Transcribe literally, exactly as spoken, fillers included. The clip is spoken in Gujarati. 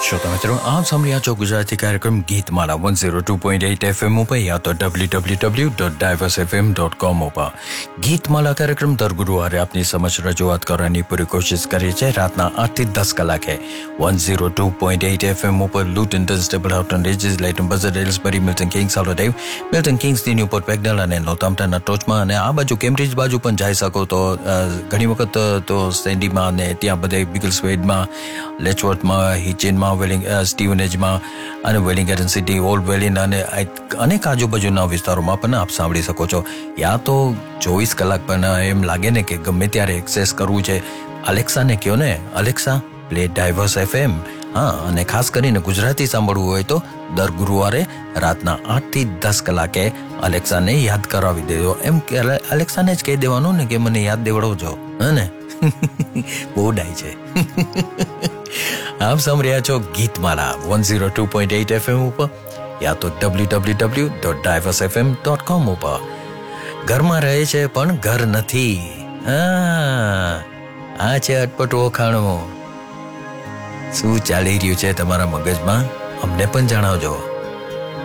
श्रोता मित्रों, आप सुन रहे हैं गुजराती कार्यक्रम गीत माला one oh two point eight F M पर या तो w w w dot diverse f m dot com पर ગીત માલા કાર્યક્રમ દર ગુરુવારે આપની સમક્ષ રજૂઆત કરવાની પૂરી કોશિશ કરીએ છીએ રાતના આઠ થી દસ કલાકે one oh two point eight F M ઉપર લુટન ડન્સ્ટેબલ હાઉટન રેજીસ લાઇટન બઝર એલ્સબરી મિલ્ટન કિંગ્સ હાલોડેવ મિલ્ટન કિંગ્સની ન્યૂપોર્ટ પેગડલ અને નોર્થામ્પ્ટનના ટોચમાં અને આ બાજુ કેમ્બ્રિજ બાજુ પણ જઈ શકો તો ઘણી વખત તો સેન્ડીમાં અને ત્યાં બધે બિગલ્સવેડમાં લેચવર્થમાં હિચિનમાં વેલિંગ સ્ટીવનેજમાં અને વેલિંગટન સિટી ઓલ્ડ વેલિન અને અનેક આજુબાજુના વિસ્તારોમાં પણ આપ સાંભળી શકો છો. યા તો ચોવીસ કલાક પણ એમ લાગે ને કે ગમે ત્યારે એક્સેસ કરવું છે, અલેક્સાને કહો ને, અલેક્સા પ્લે ડાયવર્સ એફએમ. હા, અને ખાસ કરીને ગુજરાતી સાંભળવું હોય તો દર ગુરુવારે રાતના આઠ થી દસ કલાકે અલેક્સાને યાદ કરાવી દેજો. એમ કે અલેક્સાને જ કહી દેવાનું ને કે મને યાદ દેવડાવજો, હે ને? બહુ ડાય છે. આપ સાંભળી રહ્યા છો Geetmala one oh two point eight F M ઉપર યા તો w w w dot diverse f m dot com ઉપર. ઘરમાં રહે છે પણ ઘર નથી. હા, આ છે અટપટો ખાણો. શું ચાલી રહ્યું છે તમારા મગજમાં? અમને પણ જણાવજો.